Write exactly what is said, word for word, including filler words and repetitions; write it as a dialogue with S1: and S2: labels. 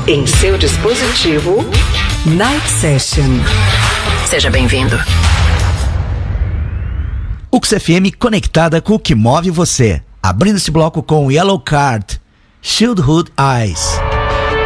S1: Em seu dispositivo,
S2: Night Session.
S1: Seja bem-vindo.
S3: U X F M conectada com o que move você. Abrindo esse bloco com Yellow Card, Childhood Eyes.